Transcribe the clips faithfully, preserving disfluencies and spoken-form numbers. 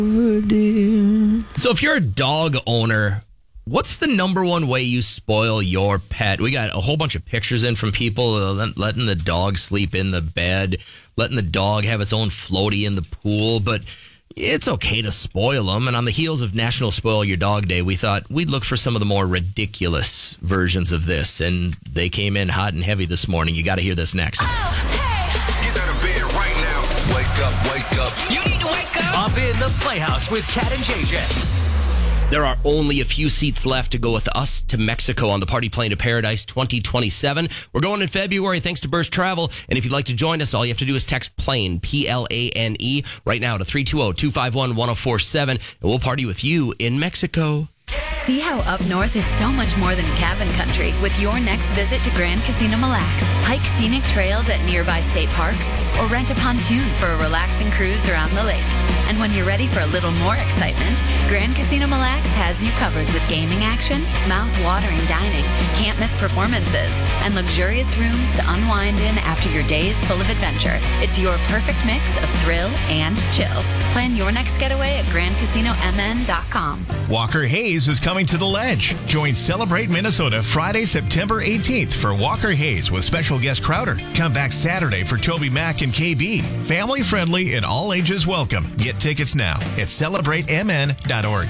So if you're a dog owner, what's the number one way you spoil your pet? We got a whole bunch of pictures in from people uh, letting the dog sleep in the bed, letting the dog have its own floaty in the pool, but it's okay to spoil them. And on the heels of National Spoil Your Dog Day, we thought we'd look for some of the more ridiculous versions of this. And they came in hot and heavy this morning. You got to hear this next. Oh, hey. Get out of bed right now. Wake up, wake up. You need to wake up. Up in the Playhouse with Kat and J J. There are only a few seats left to go with us to Mexico on the Party Plane to Paradise twenty twenty-seven. We're going in February thanks to Burst Travel. And if you'd like to join us, all you have to do is text PLANE, P L A N E, right now to three two zero, two five one, one zero four seven. And we'll party with you in Mexico. See how up north is so much more than cabin country with your next visit to Grand Casino Mille Lacs. Hike scenic trails at nearby state parks or rent a pontoon for a relaxing cruise around the lake. And when you're ready for a little more excitement, Grand Casino Mille Lacs has you covered with gaming action, mouth-watering dining, can't-miss performances, and luxurious rooms to unwind in after your days full of adventure. It's your perfect mix of thrill and chill. Plan your next getaway at grand casino m n dot com. Walker Hayes is coming to the Ledge. Join Celebrate Minnesota Friday, September eighteenth for Walker Hayes with special guest Crowder. Come back Saturday for Toby Mac and K B. Family friendly and all ages welcome. Get tickets now at celebrate m n dot org.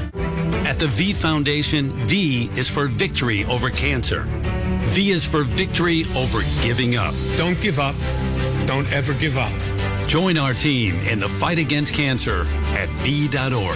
At the V Foundation, V is for victory over cancer. V is for victory over giving up. Don't give up. Don't ever give up. Join our team in the fight against cancer at v dot org.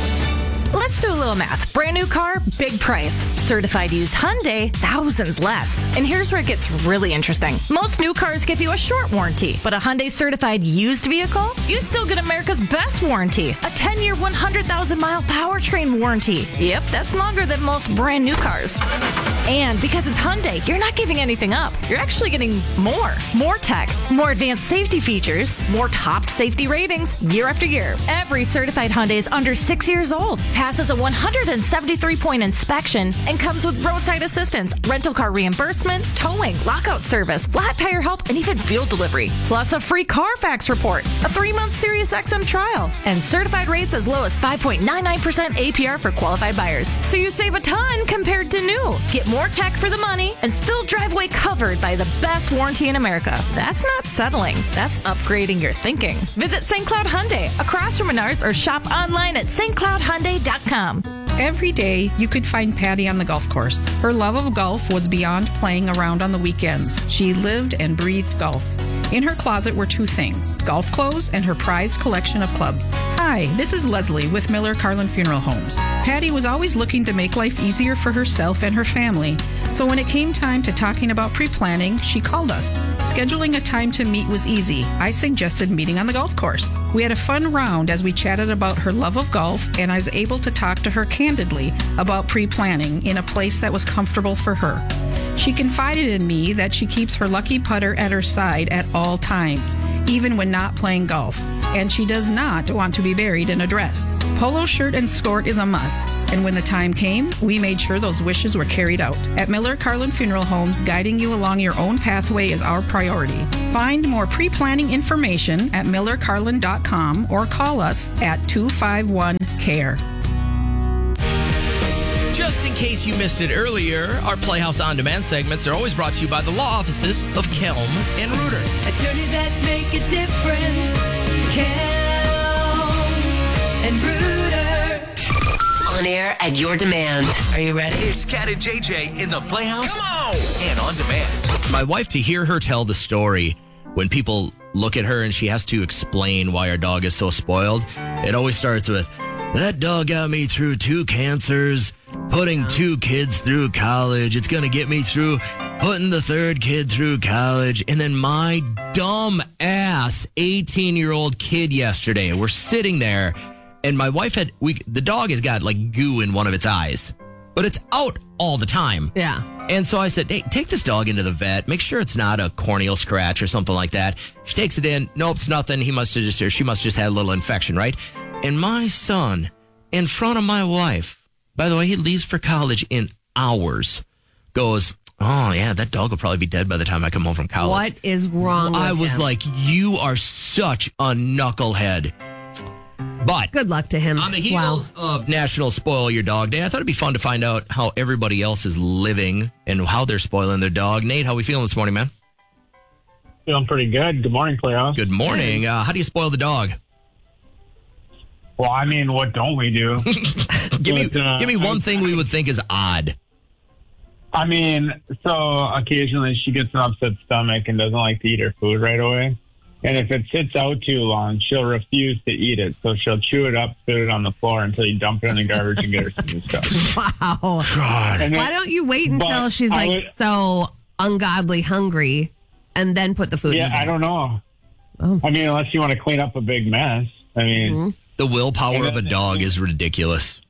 Let's do a little math. Brand new car, big price. Certified used Hyundai, thousands less. And here's where it gets really interesting. Most new cars give you a short warranty, but a Hyundai certified used vehicle, you still get America's best warranty. A ten-year, one hundred thousand mile powertrain warranty. Yep, that's longer than most brand new cars. And because it's Hyundai, you're not giving anything up. You're actually getting more. More tech, more advanced safety features, more top safety ratings year after year. Every certified Hyundai is under six years old, passes a one hundred seventy-three point inspection, and comes with roadside assistance, rental car reimbursement, towing, lockout service, flat tire help, and even fuel delivery. Plus a free Carfax report, a three-month Sirius X M trial, and certified rates as low as five point nine nine percent A P R for qualified buyers. So you save a ton compared to new. Get more tech for the money and still driveway covered by the best warranty in America. That's not settling. That's upgrading your thinking. Visit Saint Cloud Hyundai across from Menards or shop online at st cloud hyundai dot com. Every day, you could find Patty on the golf course. Her love of golf was beyond playing around on the weekends. She lived and breathed golf. In her closet were two things, golf clothes and her prized collection of clubs. Hi, this is Leslie with Miller Carlin Funeral Homes. Patty was always looking to make life easier for herself and her family. So when it came time to talking about pre-planning, she called us. Scheduling a time to meet was easy. I suggested meeting on the golf course. We had a fun round as we chatted about her love of golf, and I was able to talk to her candidly about pre-planning in a place that was comfortable for her. She confided in me that she keeps her lucky putter at her side at all times, even when not playing golf. And she does not want to be buried in a dress. Polo shirt and skirt is a must. And when the time came, we made sure those wishes were carried out. At Miller Carlin Funeral Homes, guiding you along your own pathway is our priority. Find more pre-planning information at miller carlin dot com or call us at two five one C A R E. Just in case you missed it earlier, our Playhouse On Demand segments are always brought to you by the law offices of Kelm and Reuter. Attorneys that make a difference. Kelm and Reuter. On air at your demand. Are you ready? It's Kat and J J in the Playhouse. Come on! And on demand. My wife, to hear her tell the story when people look at her and she has to explain why our dog is so spoiled, it always starts with, that dog got me through two cancers, putting two kids through college. It's going to get me through putting the third kid through college. And then my dumb ass eighteen-year-old kid yesterday, we're sitting there, and my wife had, we the dog has got like goo in one of its eyes, but it's out all the time. Yeah. And so I said, hey, take this dog into the vet. Make sure it's not a corneal scratch or something like that. She takes it in. Nope, it's nothing. He must have just, or she must have just had a little infection, right? And my son, in front of my wife, by the way, he leaves for college in hours, goes, oh, yeah, that dog will probably be dead by the time I come home from college. What is wrong with I was him? like, you are such a knucklehead. But good luck to him. On the heels wow. of National Spoil Your Dog Day, I thought it'd be fun to find out how everybody else is living and how they're spoiling their dog. Nate, how we feeling this morning, man? Feeling pretty good. Good morning, Playhouse. Good morning. Uh, how do you spoil the dog? Well, I mean, what don't we do? give me, but, uh, give me one thing we would think is odd. I mean, so occasionally she gets an upset stomach and doesn't like to eat her food right away. And if it sits out too long, she'll refuse to eat it. So she'll chew it up, spit it on the floor until you dump it in the garbage and get her some new stuff. Wow. God. And Why it, don't you wait until she's like would, so ungodly hungry and then put the food yeah, in? Yeah, I don't know. Oh. I mean, unless you want to clean up a big mess. I mean, mm-hmm. the willpower of a dog is ridiculous.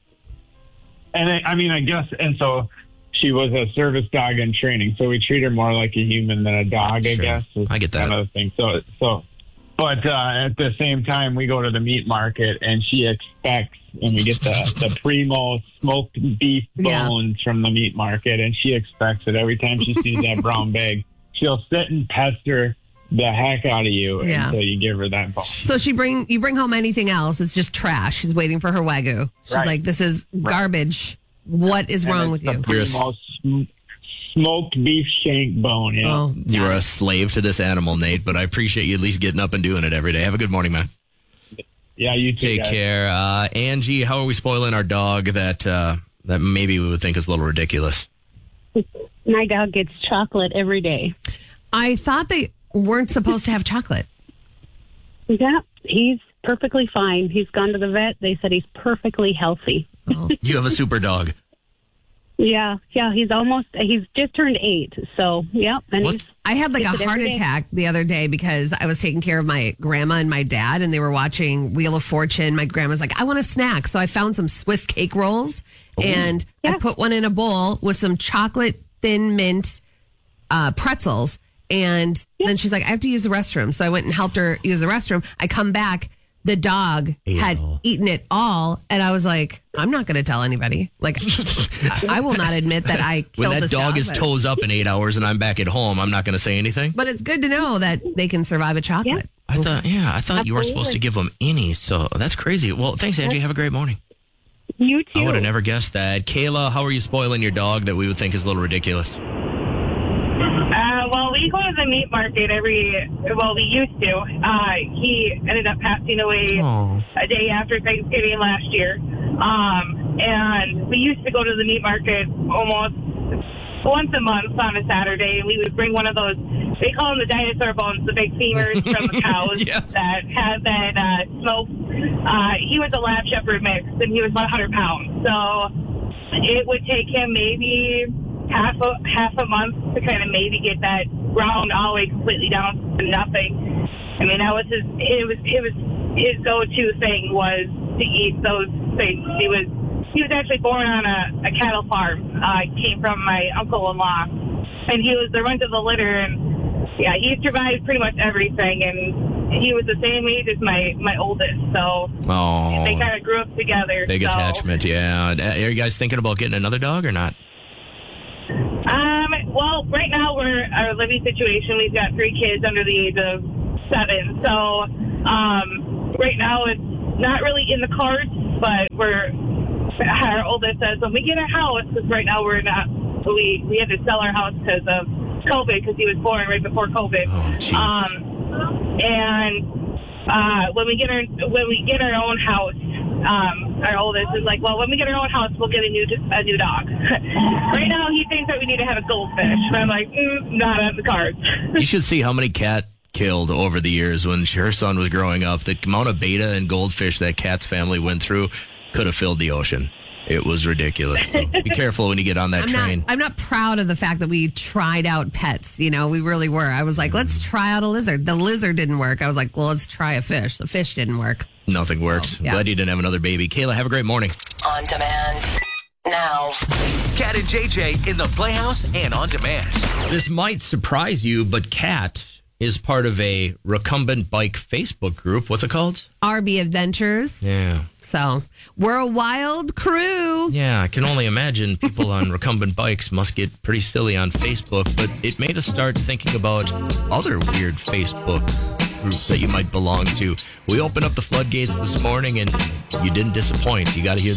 And I, I mean, I guess, and so she was a service dog in training, so we treat her more like a human than a dog, sure. I guess. I get that. Kind of thing. So, so, but uh, at the same time, we go to the meat market, and she expects, and we get the, the primo smoked beef bones yeah. from the meat market, and she expects it every time she sees that brown bag. She'll sit and pester the heck out of you yeah. until you give her that bone. So she bring you bring home anything else, it's just trash. She's waiting for her Wagyu. She's right. like, this is garbage. What is and wrong with you? You're a sm- smoked beef shank bone. Yeah. Oh, you are a slave to this animal, Nate, but I appreciate you at least getting up and doing it every day. Have a good morning, man. Yeah, you too. Take guys. care. Uh, Angie, how are we spoiling our dog that uh, that maybe we would think is a little ridiculous? My dog gets chocolate every day. I thought they weren't supposed to have chocolate. Yeah, he's perfectly fine. He's gone to the vet. They said he's perfectly healthy. Oh. You have a super dog. Yeah, yeah, he's almost, he's just turned eight. So, yeah. And what? He's, I had like a heart attack the other day because I was taking care of my grandma and my dad, and they were watching Wheel of Fortune. My grandma's like, I want a snack. So I found some Swiss cake rolls, Ooh. and yeah. I put one in a bowl with some chocolate thin mint uh, pretzels. And yeah. then she's like, I have to use the restroom. So I went and helped her use the restroom. I come back. The dog Ew. had eaten it all, and I was like, I'm not going to tell anybody. Like, I, I will not admit that I killed When that this dog, dog is but, toes up in eight hours and I'm back at home, I'm not going to say anything. But it's good to know that they can survive a chocolate. Yeah. I thought, yeah, I thought Absolutely. you weren't supposed to give them any, so that's crazy. Well, thanks, Angie. Have a great morning. You too. I would have never guessed that. Kayla, how are you spoiling your dog that we would think is a little ridiculous? Uh, well, we go to the meat market every, well, we used to. Uh, he ended up passing away Aww. a day after Thanksgiving last year. Um, and we used to go to the meat market almost once a month on a Saturday. We would bring one of those, they call them the dinosaur bones, the big femurs from the cows yes. that had that uh, smoke. Uh, he was a lab shepherd mix, and he was about one hundred pounds. So it would take him maybe half a half a month to kind of maybe get that ground all the way completely down to nothing. I mean, that was his. It was it was his go-to thing was to eat those things. He was he was actually born on a, a cattle farm. Uh, came from my uncle-in-law, and he was the runt of the litter. And yeah, he survived pretty much everything. And he was the same age as my my oldest, so oh, they kind of grew up together. Big so. attachment, yeah. Are you guys thinking about getting another dog or not? Um, well, right now we're our living situation. We've got three kids under the age of seven. So, um, right now it's not really in the cards, but we're, our oldest says when we get a house, because right now we're not, we, we had to sell our house because of COVID, because he was born right before COVID. Oh, um, and, uh, when we get our, when we get our own house, Um, our oldest is like, well, when we get our own house, we'll get a new a new dog. Right now, he thinks that we need to have a goldfish. And I'm like, mm, not on the cards. You should see how many cat killed over the years when her son was growing up. The amount of beta and goldfish that Cat's family went through could have filled the ocean. It was ridiculous. So be careful when you get on that I'm train. Not, I'm not proud of the fact that we tried out pets. You know, we really were. I was like, let's try out a lizard. The lizard didn't work. I was like, well, let's try a fish. The fish didn't work. Nothing works. Oh, yeah. Glad you didn't have another baby. Kayla, have a great morning. On demand now. Cat and J J in the Playhouse and on demand. This might surprise you, but Cat is part of a recumbent bike Facebook group. What's it called? R B Adventures. Yeah. So we're a wild crew. Yeah, I can only imagine people on recumbent bikes must get pretty silly on Facebook, but it made us start thinking about other weird Facebook groups that you might belong to. We opened up the floodgates this morning, and you didn't disappoint. You got to hear